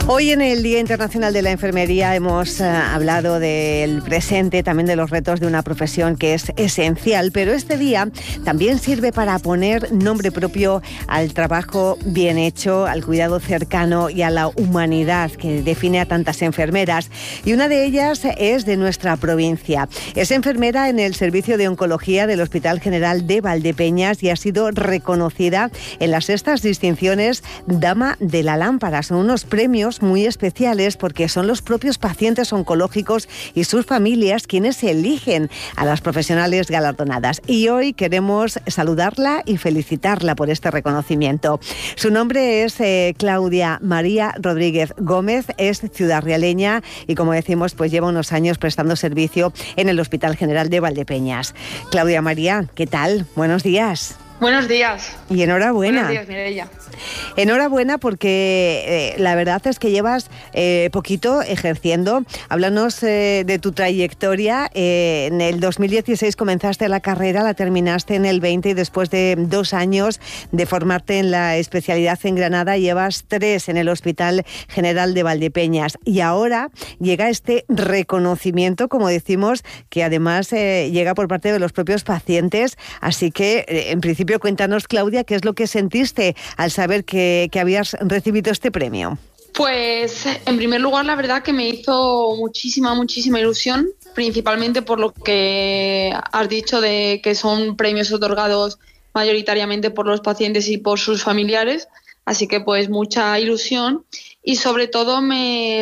Hoy en el Día Internacional de la Enfermería hemos hablado del presente, también de los retos de una profesión que es esencial, pero este día también sirve para poner nombre propio al trabajo bien hecho, al cuidado cercano y a la humanidad que define a tantas enfermeras. Y una de ellas es de nuestra provincia. Es enfermera en el Servicio de Oncología del Hospital General de Valdepeñas y ha sido reconocida en las sextas distinciones Dama de la Lámpara. Son unos premios muy especiales porque son los propios pacientes oncológicos y sus familias quienes eligen a las profesionales galardonadas. Y hoy queremos saludarla y felicitarla por este reconocimiento. Su nombre es Claudia María Rodríguez Gómez, es ciudadrealeña y, como decimos, pues lleva unos años prestando servicio en el Hospital General de Valdepeñas. Claudia María, ¿qué tal? Buenos días. Buenos días. Y enhorabuena. Buenos días, Mireia. Enhorabuena porque la verdad es que llevas poquito ejerciendo. Háblanos de tu trayectoria. En el 2016 comenzaste la carrera, la terminaste en el 20 y después de 2 años de formarte en la especialidad en Granada, llevas 3 en el Hospital General de Valdepeñas. Y ahora llega este reconocimiento, como decimos, que además llega por parte de los propios pacientes. Así que, en principio, cuéntanos, Claudia, ¿qué es lo que sentiste al saber que habías recibido este premio? Pues, en primer lugar, la verdad que me hizo muchísima ilusión, principalmente por lo que has dicho de que son premios otorgados mayoritariamente por los pacientes y por sus familiares, así que pues mucha ilusión y sobre todo me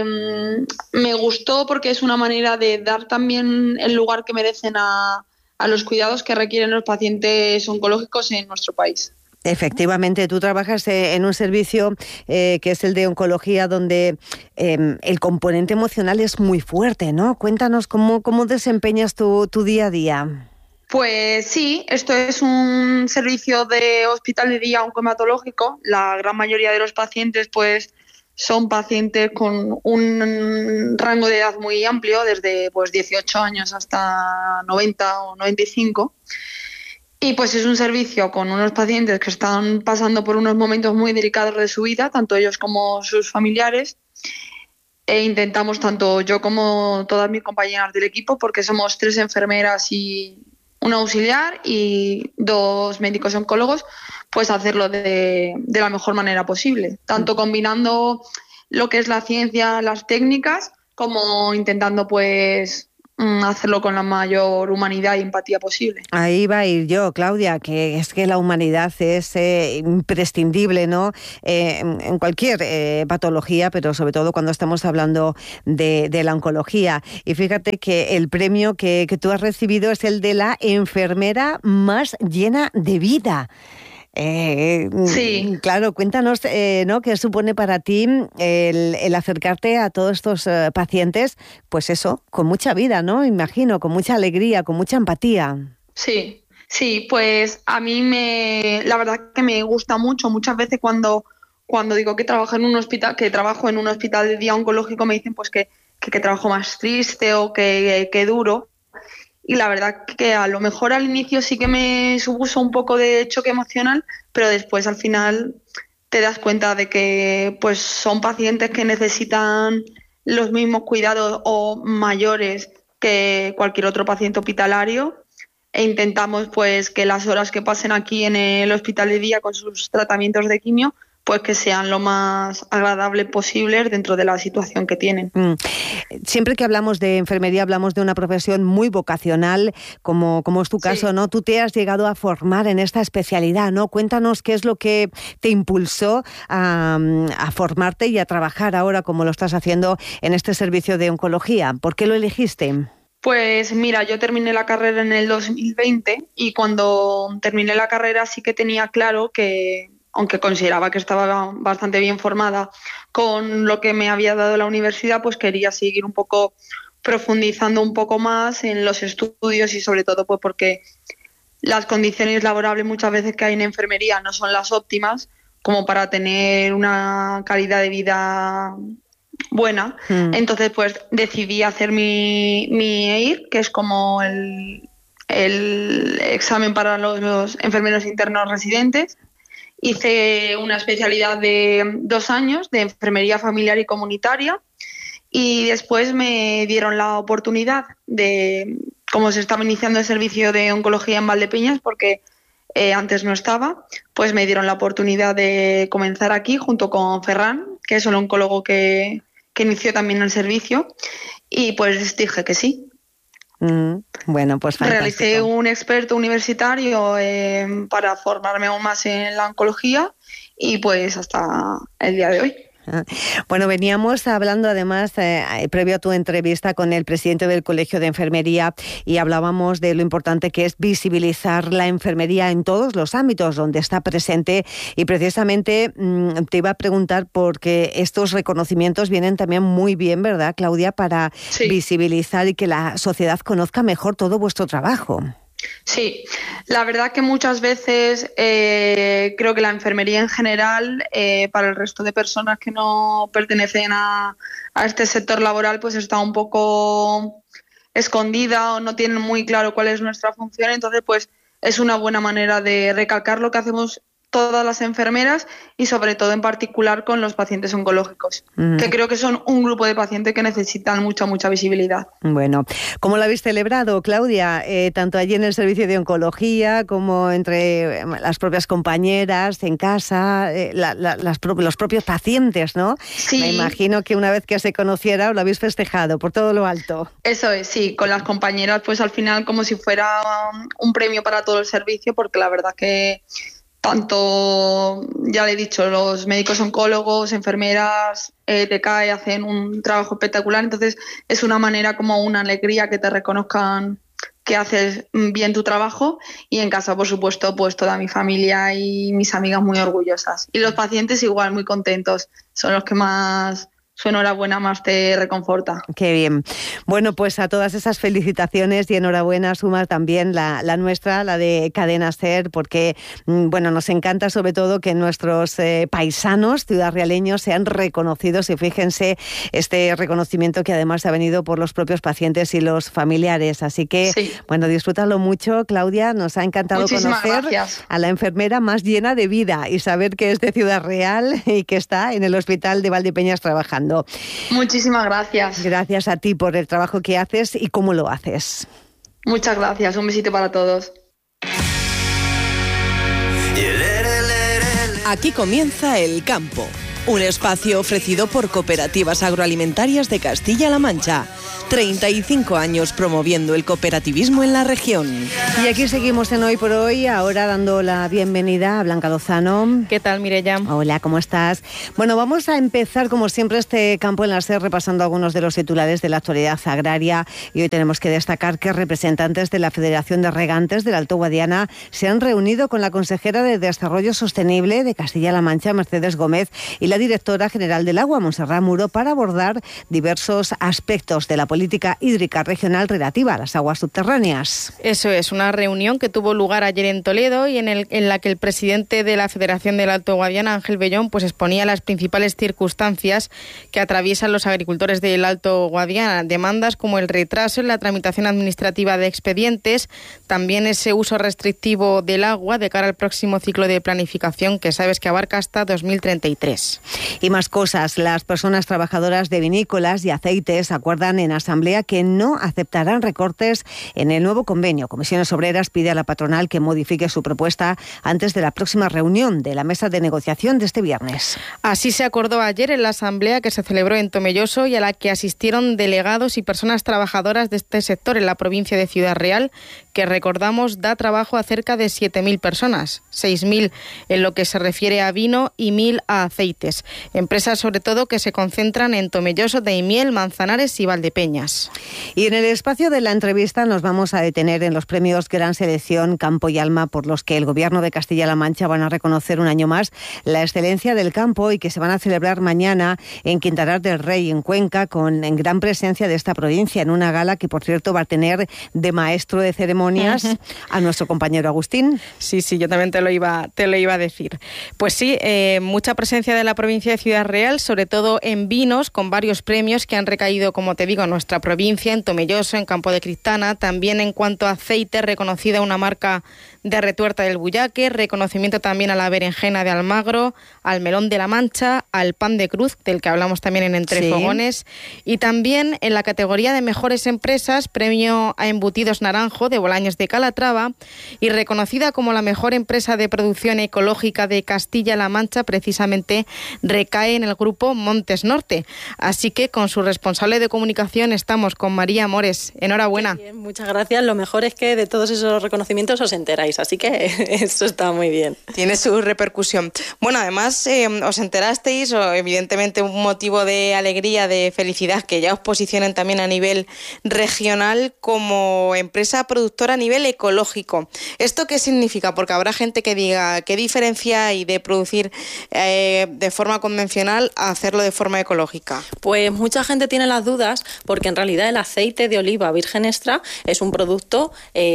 gustó porque es una manera de dar también el lugar que merecen a los cuidados que requieren los pacientes oncológicos en nuestro país. Efectivamente, tú trabajas en un servicio que es el de oncología, donde el componente emocional es muy fuerte, ¿no? Cuéntanos cómo desempeñas tu día a día. Pues sí, esto es un servicio de hospital de día oncohematológico. La gran mayoría de los pacientes pues son pacientes con un rango de edad muy amplio, desde pues 18 años hasta 90 o 95. Y pues es un servicio con unos pacientes que están pasando por unos momentos muy delicados de su vida, tanto ellos como sus familiares. E intentamos, tanto yo como todas mis compañeras del equipo, porque somos 3 enfermeras y una auxiliar y 2 médicos oncólogos, pues hacerlo de la mejor manera posible, tanto combinando lo que es la ciencia, las técnicas, como intentando pues hacerlo con la mayor humanidad y empatía posible. Ahí va a ir yo, Claudia, que es que la humanidad es imprescindible, ¿no? En cualquier patología, pero sobre todo cuando estamos hablando de la oncología. Y fíjate que el premio que tú has recibido es el de la enfermera más llena de vida. Sí. Claro, cuéntanos, ¿no? ¿Qué supone para ti el acercarte a todos estos pacientes? Pues eso, con mucha vida, ¿no? Imagino, con mucha alegría, con mucha empatía. Sí, pues a mí la verdad que me gusta mucho. Muchas veces cuando digo que trabajo en un hospital de día oncológico, me dicen pues que trabajo más triste o que duro. Y la verdad que a lo mejor al inicio sí que me supuso un poco de choque emocional, pero después al final te das cuenta de que pues son pacientes que necesitan los mismos cuidados o mayores que cualquier otro paciente hospitalario, e intentamos pues que las horas que pasen aquí en el hospital de día con sus tratamientos de quimio pues que sean lo más agradables posibles dentro de la situación que tienen. Siempre que hablamos de enfermería hablamos de una profesión muy vocacional, como es tu caso, sí, ¿no? Tú te has llegado a formar en esta especialidad, ¿no? Cuéntanos qué es lo que te impulsó a formarte y a trabajar ahora como lo estás haciendo en este servicio de oncología. ¿Por qué lo elegiste? Pues mira, yo terminé la carrera en el 2020 y cuando terminé la carrera sí que tenía claro que, aunque consideraba que estaba bastante bien formada con lo que me había dado la universidad, pues quería seguir un poco profundizando un poco más en los estudios y sobre todo pues porque las condiciones laborables muchas veces que hay en enfermería no son las óptimas como para tener una calidad de vida buena. Entonces pues decidí hacer mi EIR, que es como el examen para los enfermeros internos residentes. hice una especialidad de 2 años de enfermería familiar y comunitaria y después me dieron la oportunidad de, como se estaba iniciando el servicio de oncología en Valdepeñas, porque antes no estaba, pues me dieron la oportunidad de comenzar aquí junto con Ferran, que es el oncólogo que inició también el servicio, y pues dije que sí. Bueno, pues fantástico. Realicé un experto universitario para formarme aún más en la oncología y pues hasta el día de hoy. Bueno, veníamos hablando además, previo a tu entrevista con el presidente del Colegio de Enfermería, y hablábamos de lo importante que es visibilizar la enfermería en todos los ámbitos donde está presente, y precisamente te iba a preguntar porque estos reconocimientos vienen también muy bien, ¿verdad, Claudia?, para visibilizar y que la sociedad conozca mejor todo vuestro trabajo. Sí, la verdad que muchas veces creo que la enfermería en general, para el resto de personas que no pertenecen a este sector laboral, pues está un poco escondida o no tienen muy claro cuál es nuestra función. Entonces, pues es una buena manera de recalcar lo que hacemos todas las enfermeras y sobre todo en particular con los pacientes oncológicos, que creo que son un grupo de pacientes que necesitan mucha visibilidad. Bueno, ¿cómo lo habéis celebrado, Claudia? Tanto allí en el servicio de oncología como entre las propias compañeras, en casa, los propios pacientes, ¿no? Sí. Me imagino que una vez que se conociera os lo habéis festejado por todo lo alto. Eso es, sí, con las compañeras pues al final como si fuera un premio para todo el servicio, porque la verdad que tanto, ya le he dicho, los médicos oncólogos, enfermeras, TKE hacen un trabajo espectacular, entonces es una manera, como una alegría que te reconozcan que haces bien tu trabajo, y en casa, por supuesto, pues toda mi familia y mis amigas muy orgullosas. Y los pacientes igual, muy contentos, son los que más... su enhorabuena más te reconforta. Qué bien. Bueno, pues a todas esas felicitaciones y enhorabuena suma también la nuestra, la de Cadena SER, porque bueno, nos encanta sobre todo que nuestros paisanos ciudadrealeños sean reconocidos, y fíjense este reconocimiento que además ha venido por los propios pacientes y los familiares. Así que, bueno, disfrútalo mucho, Claudia. Nos ha encantado conocer a la enfermera más llena de vida y saber que es de Ciudad Real y que está en el Hospital de Valdepeñas trabajando. Muchísimas gracias. Gracias a ti por el trabajo que haces y cómo lo haces. Muchas gracias. Un besito para todos. Aquí comienza El Campo, un espacio ofrecido por Cooperativas Agroalimentarias de Castilla-La Mancha. 35 años promoviendo el cooperativismo en la región. Y aquí seguimos en Hoy por Hoy, ahora dando la bienvenida a Blanca Lozano. ¿Qué tal, Mireia? Hola, ¿cómo estás? Bueno, vamos a empezar, como siempre, este Campo en la SER repasando algunos de los titulares de la actualidad agraria, y hoy tenemos que destacar que representantes de la Federación de Regantes del Alto Guadiana se han reunido con la consejera de Desarrollo Sostenible de Castilla-La Mancha, Mercedes Gómez, y la directora general del Agua, Montserrat Muro, para abordar diversos aspectos de la política hídrica regional relativa a las aguas subterráneas. Eso es, una reunión que tuvo lugar ayer en Toledo y en la que el presidente de la Federación del Alto Guadiana, Ángel Bellón, pues exponía las principales circunstancias que atraviesan los agricultores del Alto Guadiana, demandas como el retraso en la tramitación administrativa de expedientes, también ese uso restrictivo del agua de cara al próximo ciclo de planificación, que sabes que abarca hasta 2033. Y más cosas. Las personas trabajadoras de vinícolas y aceites acuerdan en asamblea que no aceptarán recortes en el nuevo convenio. Comisiones Obreras pide a la patronal que modifique su propuesta antes de la próxima reunión de la mesa de negociación de este viernes. Así se acordó ayer en la asamblea que se celebró en Tomelloso y a la que asistieron delegados y personas trabajadoras de este sector en la provincia de Ciudad Real, que recordamos da trabajo a cerca de 7.000 personas, 6.000 en lo que se refiere a vino y 1.000 a aceites. Empresas sobre todo que se concentran en Tomelloso, Daimiel, Manzanares y Valdepeñas. Y en el espacio de la entrevista nos vamos a detener en los premios Gran Selección Campo y Alma, por los que el Gobierno de Castilla-La Mancha van a reconocer un año más la excelencia del campo y que se van a celebrar mañana en Quintanar del Rey, en Cuenca, con en gran presencia de esta provincia, en una gala que, por cierto, va a tener de maestro de ceremonias a nuestro compañero Agustín. Sí, yo también te lo iba a decir. Pues sí, mucha presencia de la provincia de Ciudad Real, sobre todo en vinos, con varios premios que han recaído, como te digo, en nuestra nuestra provincia, en Tomelloso, en Campo de Cristana. También en cuanto a aceite, reconocida una marca de Retuerta del Bullaque, reconocimiento también a la berenjena de Almagro, al melón de la Mancha, al pan de cruz, del que hablamos también en Entre Fogones, y también en la categoría de mejores empresas, premio a Embutidos Naranjo de Bolaños de Calatrava, y reconocida como la mejor empresa de producción ecológica de Castilla-La Mancha, precisamente recae en el grupo Montes Norte. Así que con su responsable de comunicación estamos con María Mores. Enhorabuena. Bien, muchas gracias. Lo mejor es que de todos esos reconocimientos os enteráis, así que eso está muy bien. Tiene su repercusión. Bueno, además os enterasteis, o evidentemente un motivo de alegría, de felicidad, que ya os posicionen también a nivel regional como empresa productora a nivel ecológico. ¿Esto qué significa? Porque habrá gente que diga qué diferencia hay de producir de forma convencional a hacerlo de forma ecológica. Pues mucha gente tiene las dudas porque en realidad el aceite de oliva virgen extra es un producto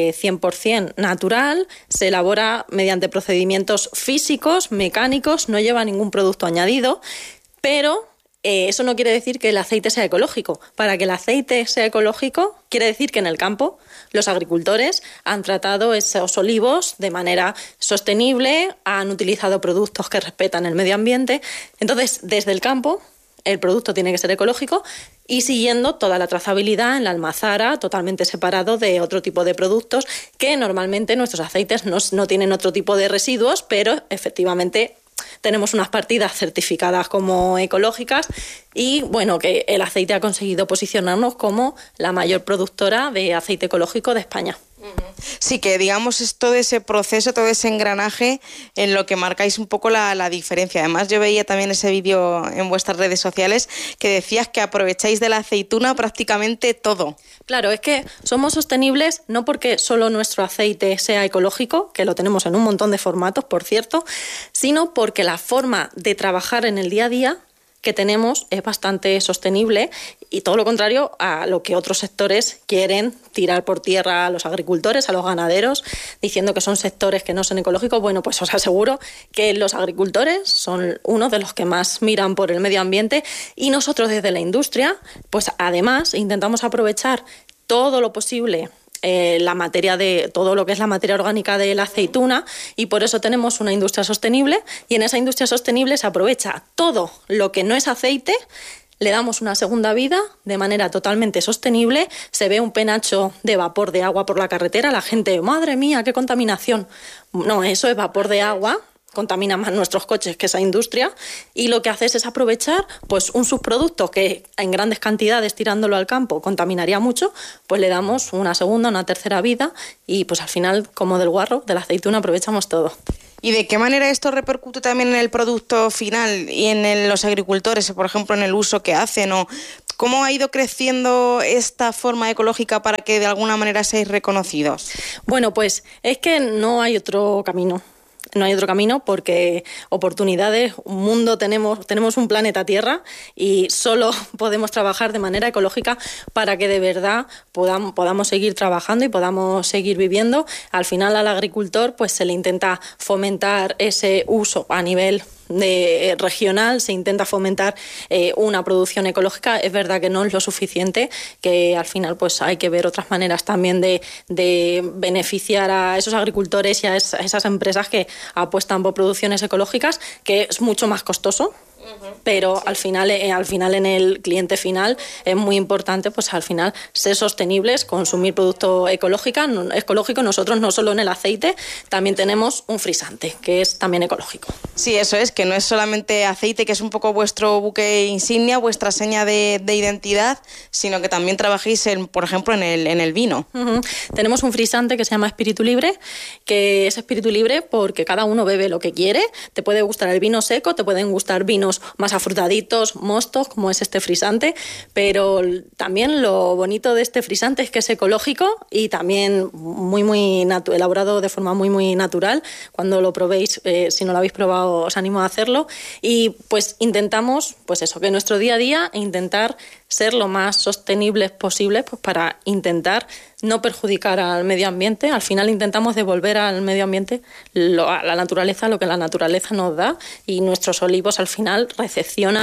100% natural, se elabora mediante procedimientos físicos, mecánicos, no lleva ningún producto añadido, pero eso no quiere decir que el aceite sea ecológico. Para que el aceite sea ecológico, quiere decir que en el campo los agricultores han tratado esos olivos de manera sostenible, han utilizado productos que respetan el medio ambiente. Entonces, desde el campo, el producto tiene que ser ecológico y siguiendo toda la trazabilidad en la almazara, totalmente separado de otro tipo de productos que normalmente nuestros aceites no tienen otro tipo de residuos, pero efectivamente tenemos unas partidas certificadas como ecológicas y bueno, que el aceite ha conseguido posicionarnos como la mayor productora de aceite ecológico de España. Sí, que digamos es todo ese proceso, todo ese engranaje en lo que marcáis un poco la diferencia. Además, yo veía también ese vídeo en vuestras redes sociales que decías que aprovecháis de la aceituna prácticamente todo. Claro, es que somos sostenibles no porque solo nuestro aceite sea ecológico, que lo tenemos en un montón de formatos, por cierto, sino porque la forma de trabajar en el día a día que tenemos es bastante sostenible y todo lo contrario a lo que otros sectores quieren tirar por tierra a los agricultores, a los ganaderos, diciendo que son sectores que no son ecológicos. Bueno, pues os aseguro que los agricultores son uno de los que más miran por el medio ambiente y nosotros desde la industria, pues además intentamos aprovechar todo lo posible la materia de todo lo que es la materia orgánica de la aceituna y por eso tenemos una industria sostenible y en esa industria sostenible se aprovecha todo lo que no es aceite, le damos una segunda vida de manera totalmente sostenible, se ve un penacho de vapor de agua por la carretera, la gente, madre mía, qué contaminación. No, eso es vapor de agua, contamina más nuestros coches que esa industria y lo que haces es aprovechar pues un subproducto que en grandes cantidades tirándolo al campo contaminaría mucho, pues le damos una segunda, una tercera vida y pues al final como del guarro, de la aceituna aprovechamos todo. ¿Y de qué manera esto repercute también en el producto final y en los agricultores, por ejemplo, en el uso que hacen? ¿O cómo ha ido creciendo esta forma ecológica para que de alguna manera seáis reconocidos? Bueno, pues es que no hay otro camino. No hay otro camino porque oportunidades, un mundo tenemos un planeta Tierra y solo podemos trabajar de manera ecológica para que de verdad podamos seguir trabajando y podamos seguir viviendo. Al final al agricultor pues se le intenta fomentar ese uso a nivel regional, se intenta fomentar una producción ecológica. Es verdad que no es lo suficiente, que al final pues hay que ver otras maneras también de beneficiar a esos agricultores y a esas empresas que apuestan por producciones ecológicas, que es mucho más costoso. Pero al final en el cliente final es muy importante pues al final ser sostenibles, consumir producto ecológico. Nosotros no solo en el aceite, también tenemos un frisante que es también ecológico. Sí, eso es, que no es solamente aceite, que es un poco vuestro buque insignia, vuestra seña de identidad, sino que también trabajéis por ejemplo en el vino. Tenemos un frisante que se llama Espíritu Libre, que es espíritu libre porque cada uno bebe lo que quiere. Te puede gustar el vino seco, te pueden gustar vinos más afrutaditos, mostos, como es este frisante, pero también lo bonito de este frisante es que es ecológico y también muy elaborado de forma muy natural. Cuando lo probéis, si no lo habéis probado, os animo a hacerlo. Y pues intentamos, pues eso, que en nuestro día a día intentar ser lo más sostenibles posible pues para intentar no perjudicar al medio ambiente. Al final intentamos devolver al medio ambiente a la naturaleza lo que la naturaleza nos da y nuestros olivos al final recepcionan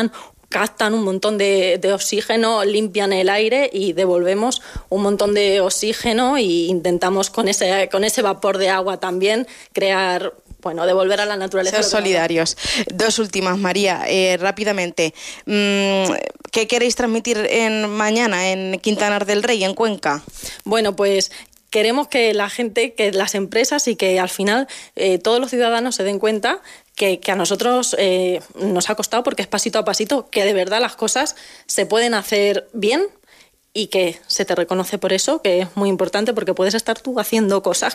captan un montón de oxígeno, limpian el aire y devolvemos un montón de oxígeno e intentamos con ese vapor de agua también crear, devolver a la naturaleza. Ser solidarios. Dos últimas, María, rápidamente. ¿Qué queréis transmitir mañana en Quintanar del Rey, en Cuenca? Bueno, pues queremos que la gente, que las empresas y que al final todos los ciudadanos se den cuenta que a nosotros nos ha costado, porque es pasito a pasito, que de verdad las cosas se pueden hacer bien y que se te reconoce por eso, que es muy importante, porque puedes estar tú haciendo cosas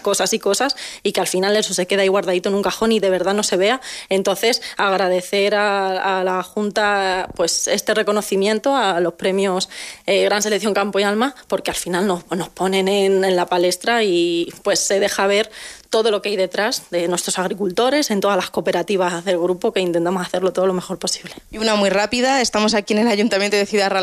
y que al final eso se queda ahí guardadito en un cajón y de verdad no se vea. Entonces, agradecer a la Junta pues este reconocimiento a los premios Gran Selección Campo y Alma, porque al final nos ponen en la palestra y pues se deja ver todo lo que hay detrás de nuestros agricultores en todas las cooperativas del grupo, que intentamos hacerlo todo lo mejor posible. Y una muy rápida, estamos aquí en el Ayuntamiento de Ciudad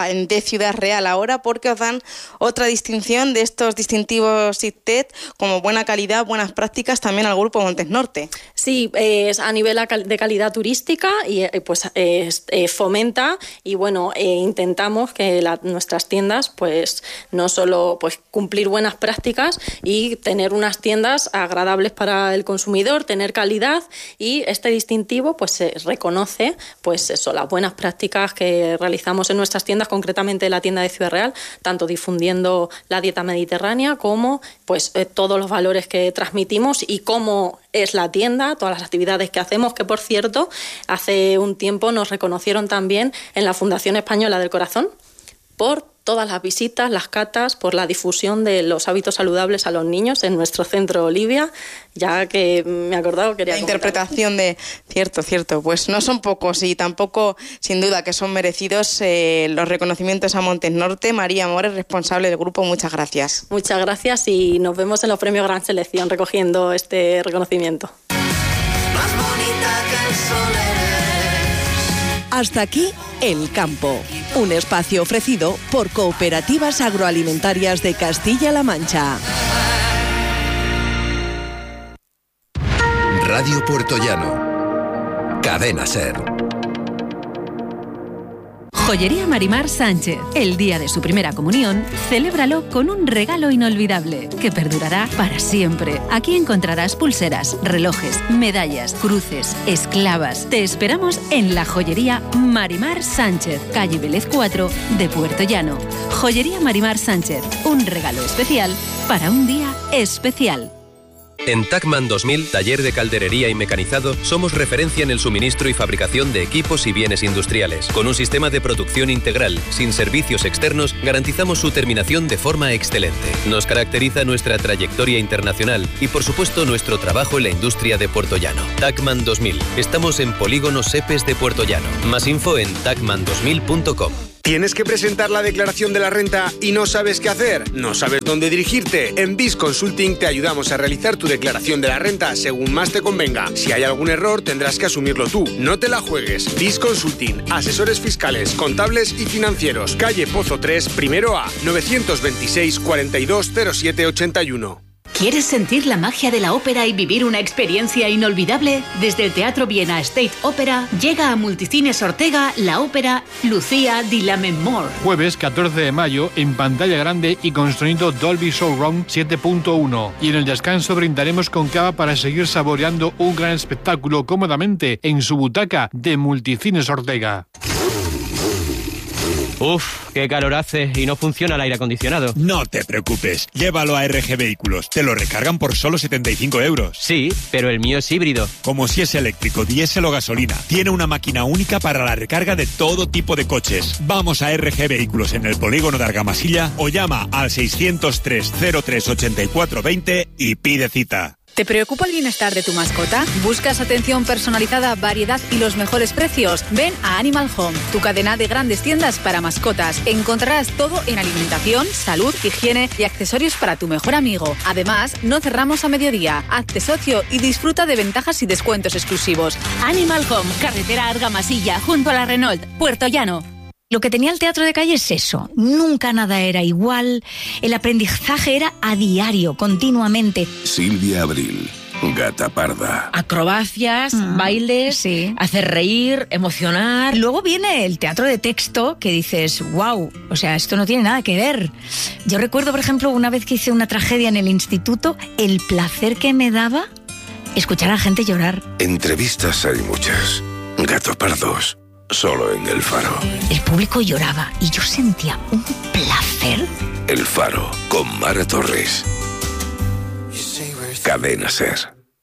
Real ahora porque os dan otra distinción de estos distintivos ITET como buena calidad, buenas prácticas también al Grupo Montes Norte. Sí, es a nivel de calidad turística y pues fomenta y intentamos que nuestras tiendas pues no solo pues cumplir buenas prácticas y tener unas tiendas agradables para el consumidor, tener calidad, y este distintivo pues se reconoce pues eso, las buenas prácticas que realizamos en nuestras tiendas, concretamente la tienda de Ciudad Real, tanto difundiendo la dieta mediterránea como pues todos los valores que transmitimos y cómo es la tienda, todas las actividades que hacemos, que por cierto hace un tiempo nos reconocieron también en la Fundación Española del Corazón por todas las visitas, las catas, por la difusión de los hábitos saludables a los niños en nuestro centro Olivia, ya que me he acordado, quería comentar. La interpretación de... Cierto, pues no son pocos y tampoco, sin duda, que son merecidos los reconocimientos a Montes Norte. María Mores, responsable del grupo, muchas gracias. Muchas gracias y nos vemos en los premios Gran Selección recogiendo este reconocimiento. Más bonita que el sol eres. Hasta aquí El Campo, un espacio ofrecido por Cooperativas Agroalimentarias de Castilla-La Mancha. Radio Puertollano, Cadena SER. Joyería Marimar Sánchez. El día de su primera comunión, celébralo con un regalo inolvidable que perdurará para siempre. Aquí encontrarás pulseras, relojes, medallas, cruces, esclavas. Te esperamos en la Joyería Marimar Sánchez, calle Vélez 4 de Puertollano. Joyería Marimar Sánchez, un regalo especial para un día especial. En Tacman 2000, taller de calderería y mecanizado, somos referencia en el suministro y fabricación de equipos y bienes industriales. Con un sistema de producción integral, sin servicios externos, garantizamos su terminación de forma excelente. Nos caracteriza nuestra trayectoria internacional y, por supuesto, nuestro trabajo en la industria de Puertollano. Tacman 2000. Estamos en Polígono Sepes de Puertollano. Más info en tacman2000.com. ¿Tienes que presentar la declaración de la renta y no sabes qué hacer? ¿No sabes dónde dirigirte? En BIS Consulting te ayudamos a realizar tu declaración de la renta según más te convenga. Si hay algún error, tendrás que asumirlo tú. No te la juegues. BIS Consulting, asesores fiscales, contables y financieros. Calle Pozo 3, primero A, 926 42 07 81. ¿Quieres sentir la magia de la ópera y vivir una experiencia inolvidable? Desde el Teatro Viena State Opera llega a Multicines Ortega la ópera Lucía di Lammermoor. Jueves 14 de mayo en pantalla grande y con sonido Dolby Surround 7.1. Y en el descanso brindaremos con cava para seguir saboreando un gran espectáculo cómodamente en su butaca de Multicines Ortega. Uf, qué calor hace y no funciona el aire acondicionado. No te preocupes, llévalo a RG Vehículos, te lo recargan por solo 75 euros. Sí, pero el mío es híbrido. Como si es eléctrico, diésel o gasolina. Tiene una máquina única para la recarga de todo tipo de coches. Vamos a RG Vehículos en el polígono de Argamasilla o llama al 603 03 84 20 y pide cita. ¿Te preocupa el bienestar de tu mascota? ¿Buscas atención personalizada, variedad y los mejores precios? Ven a Animal Home, tu cadena de grandes tiendas para mascotas. Encontrarás todo en alimentación, salud, higiene y accesorios para tu mejor amigo. Además, no cerramos a mediodía. Hazte socio y disfruta de ventajas y descuentos exclusivos. Animal Home, carretera Argamasilla, junto a la Renault, Puertollano. Lo que tenía el teatro de calle es eso, nunca nada era igual, el aprendizaje era a diario, continuamente. Silvia Abril, Gata parda. Acrobacias, bailes, hacer reír, emocionar. Luego viene el teatro de texto que dices, wow, o sea, esto no tiene nada que ver. Yo recuerdo, por ejemplo, una vez que hice una tragedia en el instituto, el placer que me daba escuchar a la gente llorar. Entrevistas hay muchas. Gatos pardos, solo en El Faro. El público lloraba y yo sentía un placer. El Faro, con Mara Torres. Cadena SER.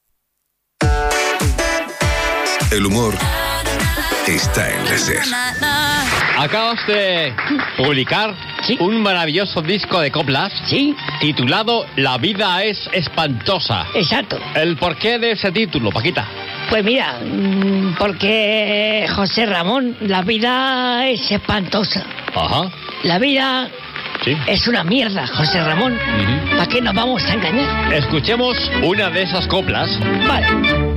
El humor está en la SER. Acabas de publicar un maravilloso disco de coplas titulado La vida es espantosa. Exacto. ¿El porqué de ese título, Paquita? Pues mira, porque José Ramón, la vida es espantosa. Ajá. La vida es una mierda, José Ramón. ¿Para qué nos vamos a engañar? Escuchemos una de esas coplas. Vale.